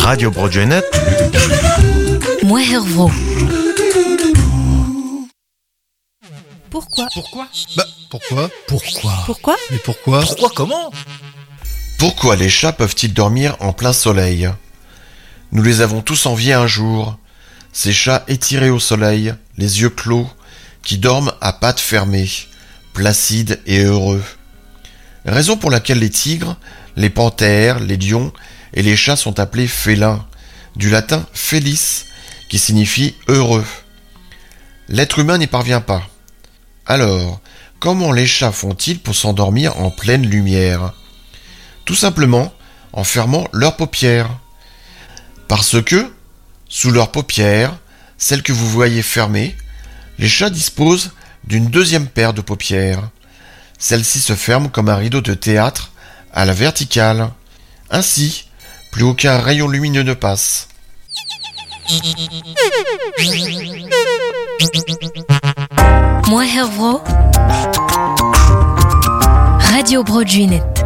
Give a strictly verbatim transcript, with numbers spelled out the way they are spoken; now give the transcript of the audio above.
Radio Broadwaynet. Moi Hervro. Pourquoi Pourquoi Bah, pourquoi Pourquoi Pourquoi Mais pourquoi Pourquoi comment Pourquoi les chats peuvent-ils dormir en plein soleil ? Nous les avons tous enviés un jour. Ces chats étirés au soleil, les yeux clos, qui dorment à pattes fermées, placides et heureux. Raison pour laquelle les tigres, les panthères, les lions et les chats sont appelés félins, du latin felis, qui signifie heureux. L'être humain n'y parvient pas. Alors, comment les chats font-ils pour s'endormir en pleine lumière ? Tout simplement en fermant leurs paupières. Parce que, sous leurs paupières, celles que vous voyez fermées, les chats disposent d'une deuxième paire de paupières. Celle-ci se ferme comme un rideau de théâtre à la verticale. Ainsi, plus aucun rayon lumineux ne passe. Moi Hervro. Radio Broadwaynet.